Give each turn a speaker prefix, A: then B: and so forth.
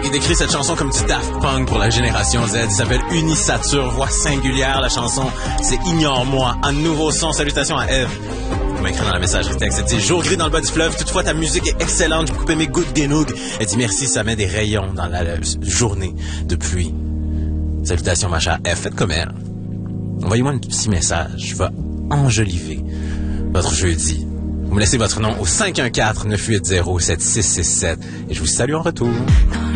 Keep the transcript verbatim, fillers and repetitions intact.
A: qui décrit cette chanson comme du Daft Punk pour la génération Z. Il s'appelle Unisature, voix singulière. La chanson, c'est Ignore-moi. Un nouveau son. Salutations à Eve. Elle m'a écrit dans la messagerie texte. Elle dit « Jour gris dans le bas du fleuve. Toutefois, ta musique est excellente. J'ai beaucoup aimé Good Genoug. » Elle dit « Merci, ça met des rayons dans la, la journée de pluie. » Salutations, ma chère F. Faites comme elle. Envoyez-moi un petit message. Je vais enjoliver votre jeudi. Vous me laissez votre nom au cinq un quatre, neuf huit zéro, sept six six sept et je vous salue en retour.